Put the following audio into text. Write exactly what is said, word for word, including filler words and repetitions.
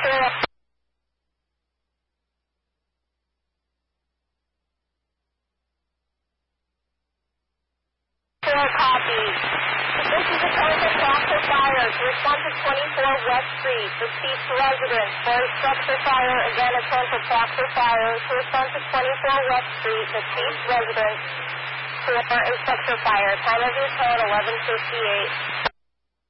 Four copy. This is a code for Proctor Fire to respond to twenty-four West Street. Deceased resident. For a structure fire, again a code for Proctor Fire to respond to twenty-four West Street. Deceased resident. For a structure fire. Time of your code eleven fifty-eight.